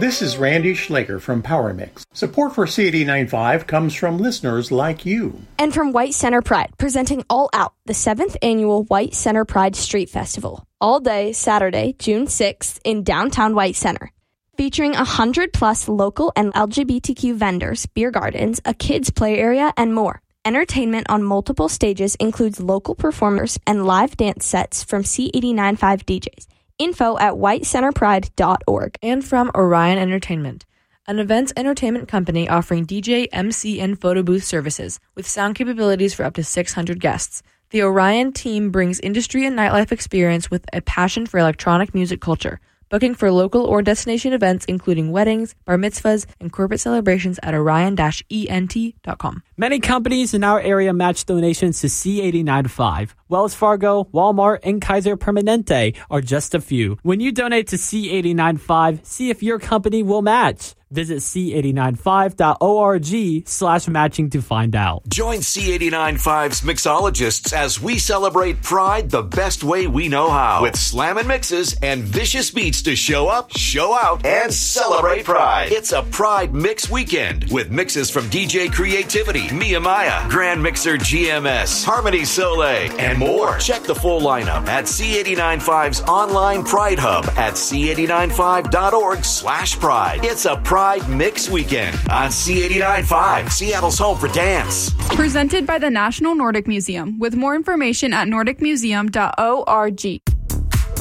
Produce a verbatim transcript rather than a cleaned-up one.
This is Randy Schlager from Power Mix. Support for C eighty-nine point five comes from listeners like you. And from White Center Pride, presenting All Out, the seventh annual White Center Pride Street Festival. All day Saturday, June sixth in downtown White Center. Featuring one hundred plus local and L G B T Q vendors, beer gardens, a kids play area, and more. Entertainment on multiple stages includes local performers and live dance sets from C eighty-nine point five D Js. Info at white center pride dot org. And from Orion Entertainment, an events entertainment company offering D J, M C, and photo booth services with sound capabilities for up to six hundred guests. The Orion team brings industry and nightlife experience with a passion for electronic music culture. Booking for local or destination events including weddings, bar mitzvahs, and corporate celebrations at orion dash E N T dot com. Many companies in our area match donations to C eighty-nine point five. Wells Fargo, Walmart, and Kaiser Permanente are just a few. When you donate to C eighty-nine point five, see if your company will match. Visit c eighty-nine five dot org slash matching to find out. Join C eighty-nine point five's mixologists as we celebrate Pride the best way we know how. With slammin' mixes and vicious beats to show up, show out, and celebrate Pride. It's a Pride Mix Weekend with mixes from D J Creativity, Mia Maya, Grand Mixer G M S, Harmony Soleil, and more. Check the full lineup at C eighty-nine point five's online Pride Hub at c eighty-nine five dot org slash Pride. It's a Pride Mix Weekend on C eighty-nine point five, Seattle's home for dance. Presented by the National Nordic Museum, with more information at nordic museum dot org.